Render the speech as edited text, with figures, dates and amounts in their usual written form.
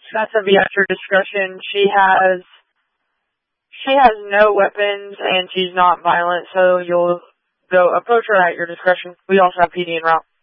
That's a be at your discretion. She has no weapons and she's not violent, so you'll go approach her at your discretion. We also have PD en route.